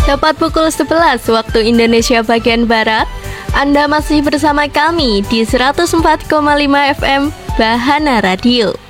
Tepat pukul 11 waktu Indonesia bagian Barat, Anda masih bersama kami di 104,5 FM Bahana Radio.